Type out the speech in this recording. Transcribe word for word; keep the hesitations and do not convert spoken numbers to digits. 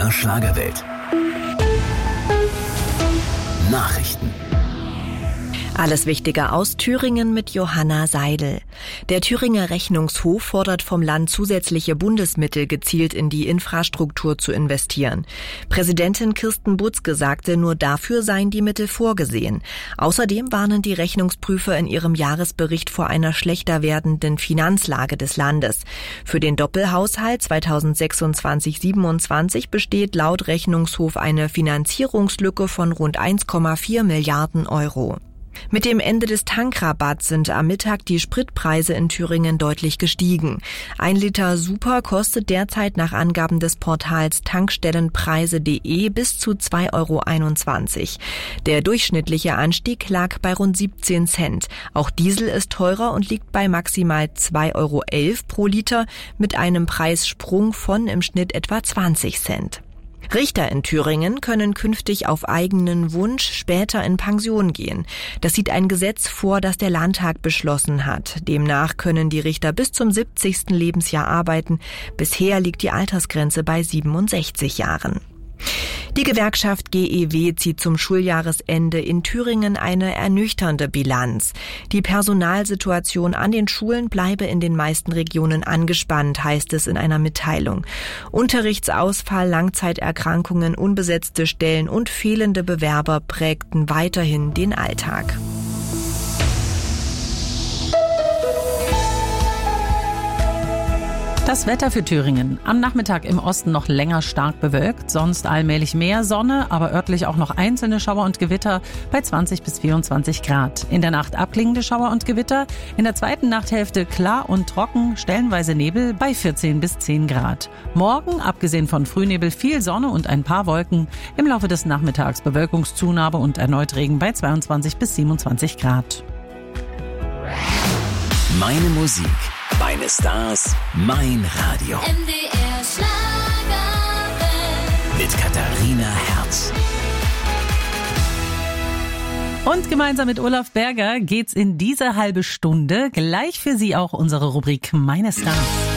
der Schlagerwelt. Nachrichten. Alles Wichtige aus Thüringen mit Johanna Seidel. Der Thüringer Rechnungshof fordert vom Land zusätzliche Bundesmittel gezielt in die Infrastruktur zu investieren. Präsidentin Kirsten Butzke sagte, nur dafür seien die Mittel vorgesehen. Außerdem warnen die Rechnungsprüfer in ihrem Jahresbericht vor einer schlechter werdenden Finanzlage des Landes. Für den Doppelhaushalt zweitausendsechsundzwanzig siebenundzwanzig besteht laut Rechnungshof eine Finanzierungslücke von rund eins Komma vier Milliarden Euro. Mit dem Ende des Tankrabatts sind am Mittag die Spritpreise in Thüringen deutlich gestiegen. Ein Liter Super kostet derzeit nach Angaben des Portals tankstellenpreise punkt de bis zu zwei Euro einundzwanzig. Der durchschnittliche Anstieg lag bei rund siebzehn Cent. Auch Diesel ist teurer und liegt bei maximal zwei Euro elf pro Liter mit einem Preissprung von im Schnitt etwa zwanzig Cent. Richter in Thüringen können künftig auf eigenen Wunsch später in Pension gehen. Das sieht ein Gesetz vor, das der Landtag beschlossen hat. Demnach können die Richter bis zum siebzigsten Lebensjahr arbeiten. Bisher liegt die Altersgrenze bei siebenundsechzig Jahren. Die Gewerkschaft G E W zieht zum Schuljahresende in Thüringen eine ernüchternde Bilanz. Die Personalsituation an den Schulen bleibe in den meisten Regionen angespannt, heißt es in einer Mitteilung. Unterrichtsausfall, Langzeiterkrankungen, unbesetzte Stellen und fehlende Bewerber prägten weiterhin den Alltag. Das Wetter für Thüringen. Am Nachmittag im Osten noch länger stark bewölkt, sonst allmählich mehr Sonne, aber örtlich auch noch einzelne Schauer und Gewitter bei zwanzig bis vierundzwanzig Grad. In der Nacht abklingende Schauer und Gewitter, in der zweiten Nachthälfte klar und trocken, stellenweise Nebel bei vierzehn bis zehn Grad. Morgen, abgesehen von Frühnebel, viel Sonne und ein paar Wolken. Im Laufe des Nachmittags Bewölkungszunahme und erneut Regen bei zweiundzwanzig bis siebenundzwanzig Grad. Meine Musik, meine Stars, mein Radio. M D R Schlagerwelt. Mit Katharina Herz. Und gemeinsam mit Olaf Berger geht's in diese halbe Stunde. Gleich für Sie auch unsere Rubrik Meine Stars.